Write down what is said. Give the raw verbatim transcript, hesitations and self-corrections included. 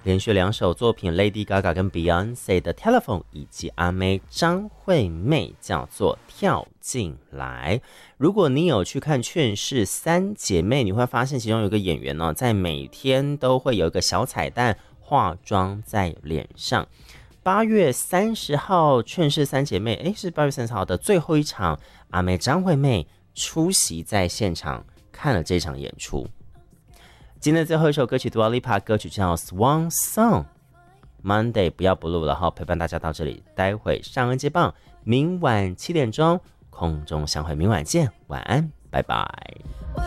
连续两首作品 Lady Gaga 跟 Beyonce 的 Telephone 以及阿妹张惠妹叫做跳进来。如果你有去看劝世三姐妹，你会发现其中有一个演员呢，在每天都会有一个小彩蛋化妆在脸上。八月三十号劝世三姐妹，诶，是八月三十号的最后一场，阿妹张惠妹出席在现场看了这场演出。今天的最后一首歌曲 Dua Lipa 歌曲叫 Swan Song。 Monday 不要不录了哈，陪伴大家到这里，待会上恩接棒，明晚七点钟空中相会，明晚见，晚安，拜拜。